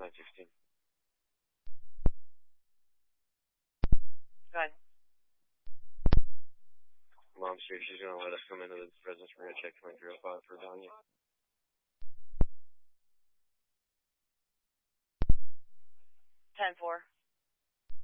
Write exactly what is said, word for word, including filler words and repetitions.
nine sixteen. Go ahead. Mom's here. She's going to let us come into the residence. We're going to check twenty-three oh five for Danya. ten four.